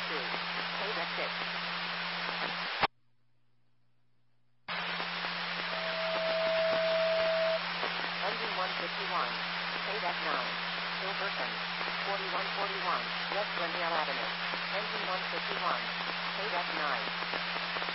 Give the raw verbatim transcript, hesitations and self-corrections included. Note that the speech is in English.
two. K-Deck six. Engine one fifty-one. K-Deck nine. Hilversum. forty-one forty-one. West Glendale Avenue. Engine one fifty-one. K-Deck nine.